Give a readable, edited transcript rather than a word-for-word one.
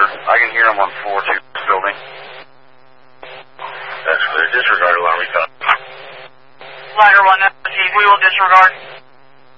I can hear them on 4-2 building. That's clear. Disregard alarm. Flagger 1, we will disregard.